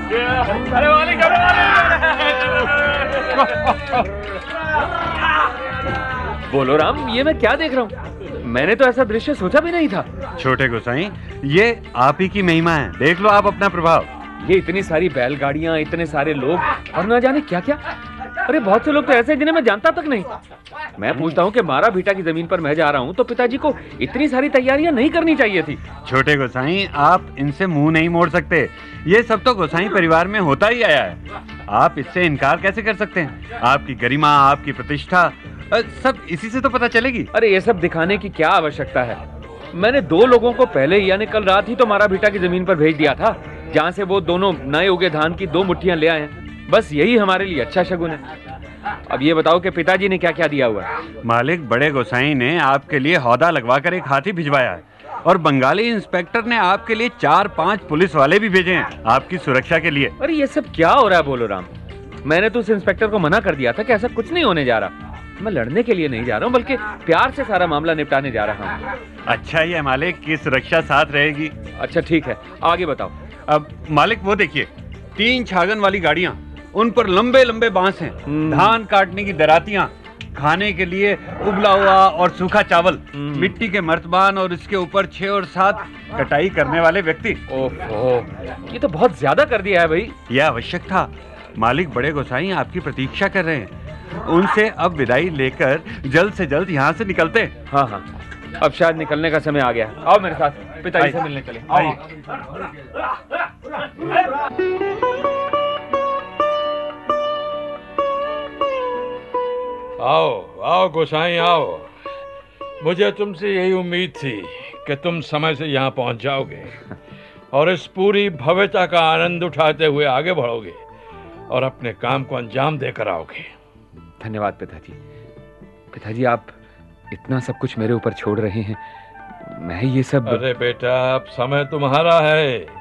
अरे मालिक, अरे बोलो राम, ये मैं क्या देख रहा हूँ? मैंने तो ऐसा दृश्य सोचा भी नहीं था। छोटे गोसाई, ये आप ही की महिमा है, देख लो आप अपना प्रभाव। ये इतनी सारी बैलगाड़ियां, इतने सारे लोग और न जाने क्या क्या। अरे बहुत से लोग तो ऐसे जिन्हें मैं जानता तक नहीं। मैं पूछता हूँ कि मारा भीटा की जमीन पर मैं जा रहा हूँ तो पिताजी को इतनी सारी तैयारियां नहीं करनी चाहिए थी। छोटे गोसाई, आप इनसे मुंह नहीं मोड़ सकते। ये सब तो गोसाई परिवार में होता ही आया है। आप इससे इनकार कैसे कर सकते हैं? आपकी गरिमा, आपकी प्रतिष्ठा सब इसी से तो पता चलेगी। अरे ये सब दिखाने की क्या आवश्यकता है? मैंने 2 लोगों को पहले ही, यानी कल रात ही तो मारा भीटा की जमीन पर भेज दिया था, जहाँ से वो दोनों नए उगे धान की 2 मुट्ठियां ले आए हैं। बस यही हमारे लिए अच्छा शगुन है। अब ये बताओ कि पिताजी ने क्या क्या दिया हुआ है? मालिक, बड़े गोसाई ने आपके लिए हौदा लगवाकर एक हाथी भिजवाया है और बंगाली इंस्पेक्टर ने आपके लिए 4-5 पुलिस वाले भी भेजे हैं आपकी सुरक्षा के लिए। अरे ये सब क्या हो रहा है बोलो राम? मैंने तो उस इंस्पेक्टर को मना कर दिया था कि ऐसा कुछ नहीं होने जा रहा। मैं लड़ने के लिए नहीं जा रहा हूँ, बल्कि प्यार से सारा मामला निपटाने जा रहा हूँ। अच्छा ही है मालिक की सुरक्षा साथ रहेगी। अच्छा ठीक है, आगे बताओ। अब मालिक वो देखिए, 3 छागन वाली गाड़ियां, उन पर लंबे लंबे बांस हैं, धान काटने की दरातियां, खाने के लिए उबला हुआ और सूखा चावल, मिट्टी के मर्तबान और इसके ऊपर 6 और 7 कटाई करने वाले व्यक्ति। ओहो, ये तो बहुत ज्यादा कर दिया है भाई। यह आवश्यक था मालिक। बड़े गोसाई आपकी प्रतीक्षा कर रहे हैं, उनसे अब विदाई लेकर जल्द से जल्द यहाँ से निकलते। हाँ हाँ, अब शायद निकलने का समय आ गया। आओ मेरे साथ, पिताजी से मिलने चले। आओ। आओ आओ गोसाई आओ। मुझे तुमसे यही उम्मीद थी कि तुम समय से यहाँ पहुँच जाओगे और इस पूरी भव्यता का आनंद उठाते हुए आगे बढ़ोगे और अपने काम को अंजाम देकर आओगे। धन्यवाद पिताजी। पिताजी, आप इतना सब कुछ मेरे ऊपर छोड़ रहे हैं। मैं ये सब... अरे बेटा, अब समय तुम्हारा है।